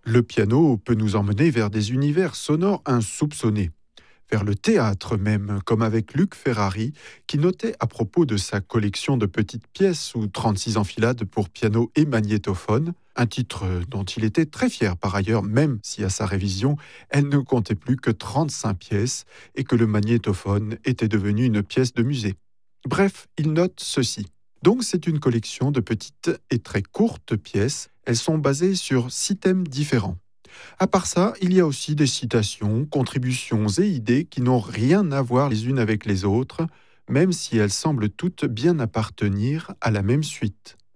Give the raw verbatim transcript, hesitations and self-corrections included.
Le piano peut nous emmener vers des univers sonores insoupçonnés, vers le théâtre même, comme avec Luc Ferrari, qui notait à propos de sa collection de petites pièces ou trente-six enfilades pour piano et magnétophone, un titre dont il était très fier par ailleurs, même si à sa révision, elle ne comptait plus que trente-cinq pièces et que le magnétophone était devenu une pièce de musée. Bref, il note ceci. Donc c'est une collection de petites et très courtes pièces. Elles sont basées sur six thèmes différents. À part ça, il y a aussi des citations, contributions et idées qui n'ont rien à voir les unes avec les autres, même si elles semblent toutes bien appartenir à la même suite.